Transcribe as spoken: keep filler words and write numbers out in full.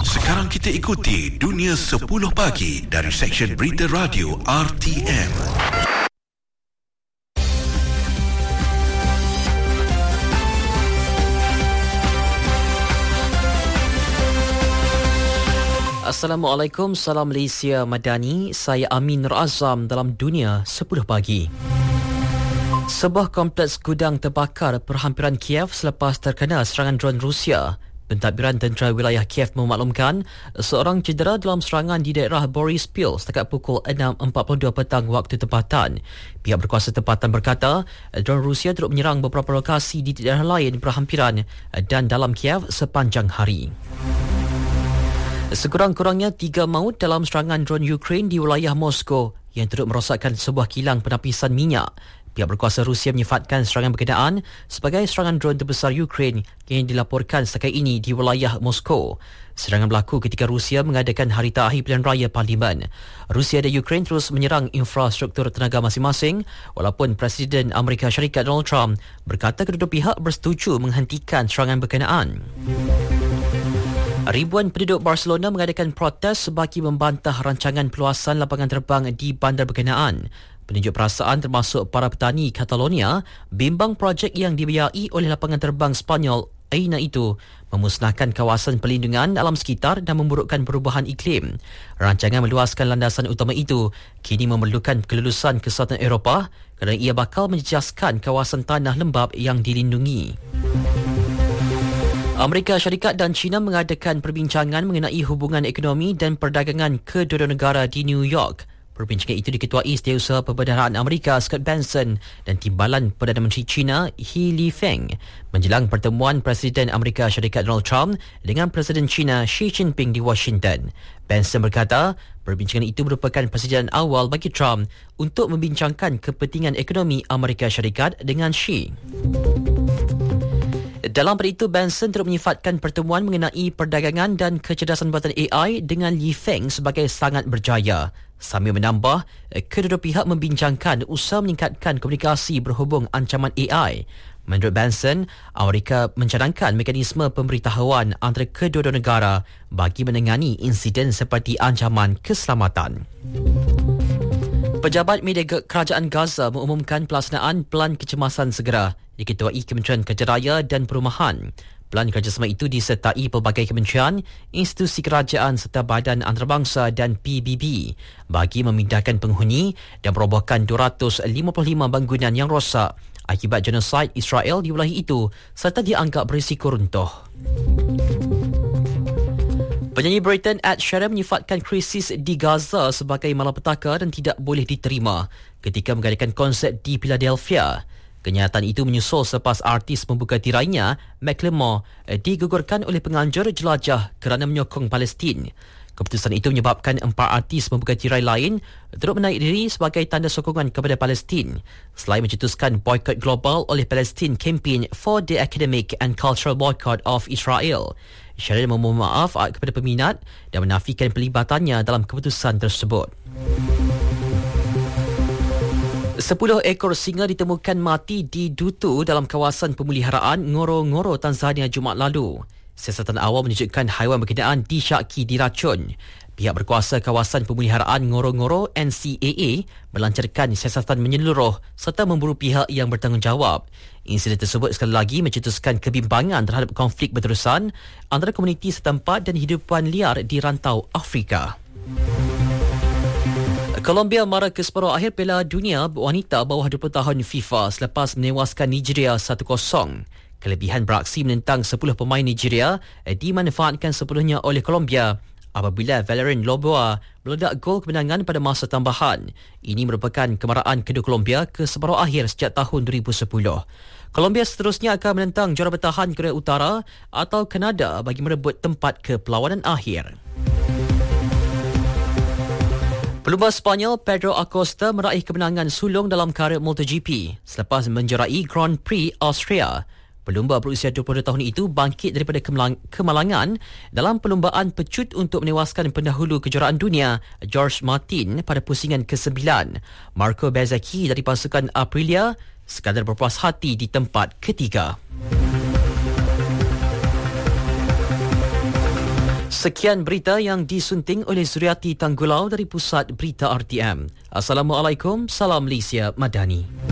Sekarang kita ikuti Dunia sepuluh Pagi dari Seksyen Berita Radio R T M. Assalamualaikum, salam Malaysia Madani. Saya Amin Nur Azam dalam Dunia sepuluh Pagi. Sebuah kompleks gudang terbakar perhampiran Kiev selepas terkena serangan dron Rusia. Pentadbiran tentera wilayah Kiev memaklumkan seorang cedera dalam serangan di daerah Boryspil setakat pukul enam empat puluh dua petang waktu tempatan. Pihak berkuasa tempatan berkata dron Rusia turut menyerang beberapa lokasi di daerah lain perhampiran dan dalam Kiev sepanjang hari. Sekurang-kurangnya tiga maut dalam serangan dron Ukraine di wilayah Moskow yang turut merosakkan sebuah kilang penapisan minyak. Pihak berkuasa Rusia menyifatkan serangan berkenaan sebagai serangan dron terbesar Ukraine yang dilaporkan setakat ini di wilayah Moskow. Serangan berlaku ketika Rusia mengadakan Hari Terakhir Pilihan Raya Parlimen. Rusia dan Ukraine terus menyerang infrastruktur tenaga masing-masing walaupun Presiden Amerika Syarikat Donald Trump berkata kedua-dua pihak bersetuju menghentikan serangan berkenaan. Ribuan penduduk Barcelona mengadakan protes bagi membantah rancangan perluasan lapangan terbang di bandar berkenaan. Penunjuk perasaan termasuk para petani Catalonia bimbang projek yang dibiayai oleh lapangan terbang Spanyol AENA itu memusnahkan kawasan perlindungan alam sekitar dan memburukkan perubahan iklim. Rancangan meluaskan landasan utama itu kini memerlukan kelulusan Kesatuan Eropah kerana ia bakal menjejaskan kawasan tanah lembap yang dilindungi. Amerika Syarikat dan China mengadakan perbincangan mengenai hubungan ekonomi dan perdagangan kedua-dua negara di New York. Perbincangan itu diketuai Setiausaha Perbendaharaan Amerika Scott Bessent dan Timbalan Perdana Menteri China He Lifeng menjelang pertemuan Presiden Amerika Syarikat Donald Trump dengan Presiden China Xi Jinping di Washington. Bessent berkata, perbincangan itu merupakan persediaan awal bagi Trump untuk membincangkan kepentingan ekonomi Amerika Syarikat dengan Xi. Dalam pada itu, Bessent turut menyifatkan pertemuan mengenai perdagangan dan kecerdasan buatan A I dengan Lifeng sebagai sangat berjaya. Sambil menambah, kedua-dua pihak membincangkan usaha meningkatkan komunikasi berhubung ancaman A I. Menurut Bessent, Amerika mencadangkan mekanisme pemberitahuan antara kedua-dua negara bagi menangani insiden seperti ancaman keselamatan. Pejabat media Kerajaan Gaza mengumumkan pelaksanaan Pelan Kecemasan Segera diketuai Kementerian Kerja Raya dan Perumahan. Pelan kerjasama itu disertai pelbagai kementerian, institusi kerajaan serta badan antarabangsa dan P B B bagi memindahkan penghuni dan merobohkan dua ratus lima puluh lima bangunan yang rosak akibat genosid Israel di wilayah itu serta dianggap berisiko runtuh. Penyanyi Britain Ed Sheeran menyifatkan krisis di Gaza sebagai malapetaka dan tidak boleh diterima ketika mengadakan konsert di Philadelphia. Kenyataan itu menyusul selepas artis membuka tirainya, Macklemore, digugurkan oleh penganjur jelajah kerana menyokong Palestin. Keputusan itu menyebabkan empat artis membuka tirai lain turut menaik diri sebagai tanda sokongan kepada Palestin. Selain mencetuskan boykot global oleh Palestine Campaign for the Academic and Cultural Boycott of Israel, Sheeran memohon maaf kepada peminat dan menafikan pelibatan,nya dalam keputusan tersebut. Sepuluh ekor singa ditemukan mati di Dutu dalam kawasan pemeliharaan Ngoro-Ngoro, Tanzania Jumaat lalu. Siasatan awal menunjukkan haiwan berkenaan disyaki diracun. Pihak berkuasa kawasan pemeliharaan Ngoro-Ngoro N C A A melancarkan siasatan menyeluruh serta memburu pihak yang bertanggungjawab. Insiden tersebut sekali lagi mencetuskan kebimbangan terhadap konflik berterusan antara komuniti setempat dan hidupan liar di rantau Afrika. Colombia mara ke separuh akhir Piala Dunia wanita bawah dua puluh tahun FIFA selepas menewaskan Nigeria satu kosong. Kelebihan beraksi menentang sepuluh pemain Nigeria dimanfaatkan sepenuhnya oleh Colombia apabila Valerian Loboa meledak gol kemenangan pada masa tambahan. Ini merupakan kemarahan kedua Colombia ke separuh akhir sejak tahun dua ribu sepuluh. Colombia seterusnya akan menentang juara bertahan Korea Utara atau Kanada bagi merebut tempat ke perlawanan akhir. Pelumba Sepanyol Pedro Acosta meraih kemenangan sulung dalam karier MotoGP selepas menjerai Grand Prix Austria. Pelumba berusia dua puluh dua tahun itu bangkit daripada kemalangan dalam perlumbaan pecut untuk menewaskan pendahulu kejuaraan dunia George Martin pada pusingan kesembilan. Marco Bezzecchi dari pasukan Aprilia sekadar berpuas hati di tempat ketiga. Sekian berita yang disunting oleh Zuriati Tanggulau dari Pusat Berita R T M. Assalamualaikum, salam Malaysia Madani.